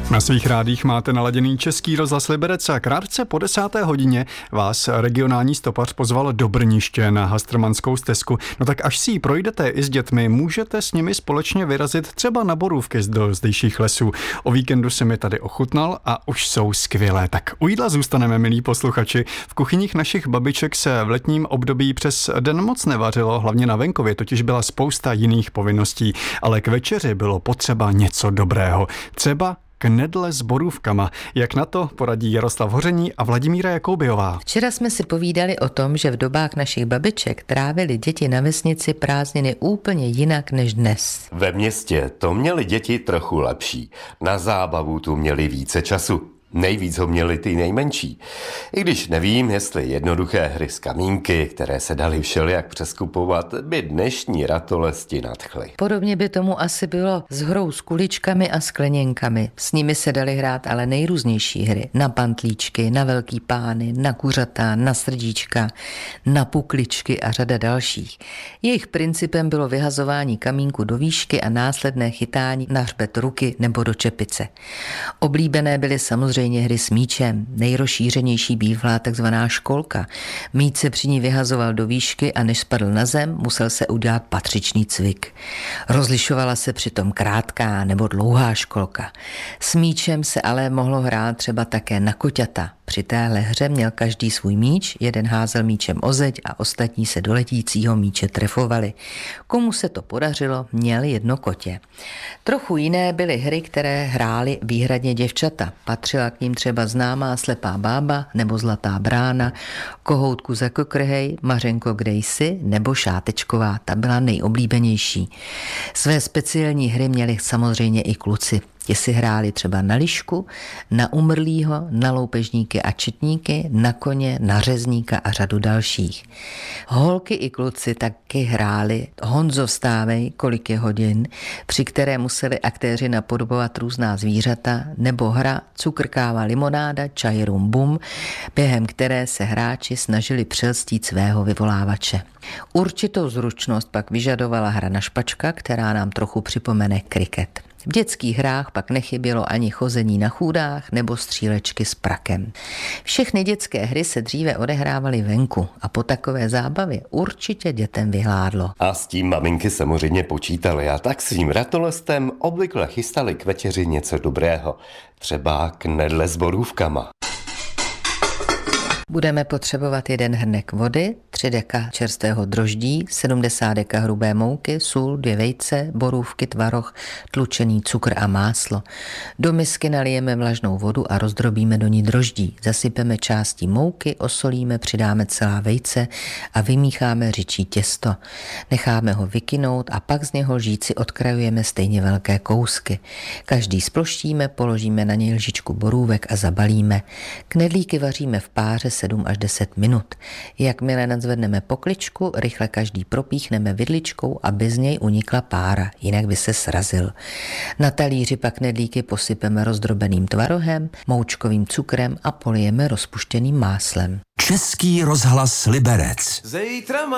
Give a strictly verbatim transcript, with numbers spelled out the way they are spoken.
Na svých rádích máte naladěný Český rozhlas Liberec a krátce po desáté hodině vás regionální stopař pozval do Brniště na Hastrmanskou stezku. No tak až si ji projdete i s dětmi, můžete s nimi společně vyrazit třeba na borůvky do zdejších lesů. O víkendu se mi tady ochutnal a už jsou skvělé. Tak u jídla zůstaneme, milí posluchači. V kuchyních našich babiček se v letním období přes den moc nevařilo, hlavně na venkově, totiž byla spousta jiných povinností, ale k večeři bylo potřeba něco dobrého. Třeba knedle s borůvkama. Jak na to poradí Jaroslav Hoření a Vladimíra Jakoubiová. Včera jsme si povídali o tom, že v dobách našich babiček trávili děti na vesnici prázdniny úplně jinak než dnes. Ve městě to měli děti trochu lepší. Na zábavu tu měli více času. Nejvíc ho měli ty nejmenší. I když nevím, jestli jednoduché hry z kamínky, které se daly všelijak přeskupovat, by dnešní ratolesti nadchly. Podobně by tomu asi bylo s hrou s kuličkami a skleněnkami. S nimi se daly hrát ale nejrůznější hry. Na pantlíčky, na velký pány, na kuřata, na srdíčka, na pukličky a řada dalších. Jejich principem bylo vyhazování kamínku do výšky a následné chytání na hřbet ruky nebo do čepice. Oblíbené byly samozřejmě hry s míčem. Nejrozšířenější bývala takzvaná školka. Míč se při ní vyhazoval do výšky a než spadl na zem, musel se udělat patřičný cvik. Rozlišovala se přitom krátká nebo dlouhá školka. S míčem se ale mohlo hrát třeba také na koťata. Při téhle hře měl každý svůj míč, jeden házel míčem o zeď a ostatní se do letícího míče trefovali. Komu se to podařilo, měl jedno kotě. Trochu jiné byly hry, které hrály výhradně děvčata. Patřila k ním třeba známá slepá bába nebo zlatá brána, kohoutku za kokrhej, Mařenko kde jsi nebo šátečková, ta byla nejoblíbenější. Své speciální hry měli samozřejmě i kluci. Ti si hráli třeba na lišku, na umrlýho, na loupežníky a četníky, na koně, na řezníka a řadu dalších. Holky i kluci taky hráli Honzo vstávej, kolik je hodin, při které museli aktéři napodobovat různá zvířata, nebo hra Cukrkáva limonáda, čaj rum bum, během které se hráči snažili přelstít svého vyvolávače. Určitou zručnost pak vyžadovala hra na špačka, která nám trochu připomene kriket. V dětských hrách pak nechybělo ani chození na chůdách nebo střílečky s prakem. Všechny dětské hry se dříve odehrávaly venku a po takové zábavě určitě dětem vyhládlo. A s tím maminky samozřejmě počítaly a tak svým ratolestem obvykle chystali k večeři něco dobrého. Třeba knedle s borůvkama. Budeme potřebovat jeden hrnek vody, tři deka čerstvého droždí, sedmdesát deka hrubé mouky, sůl, dvě vejce, borůvky, tvaroh, tlučený cukr a máslo. Do misky nalijeme vlažnou vodu a rozdrobíme do ní droždí. Zasypeme částí mouky, osolíme, přidáme celá vejce a vymícháme řičí těsto. Necháme ho vykynout a pak z něho lžíci odkrajujeme stejně velké kousky. Každý sploštíme, položíme na něj lžičku borůvek a zabalíme. Knedlíky vaříme v páře sedm až deset minut. Jakmile nadzvedneme pokličku, rychle každý propíchneme vidličkou, aby z něj unikla pára, jinak by se srazil. Na talíři pak knedlíky posypeme rozdrobeným tvarohem, moučkovým cukrem a polijeme rozpuštěným máslem. Český rozhlas Liberec. Zítra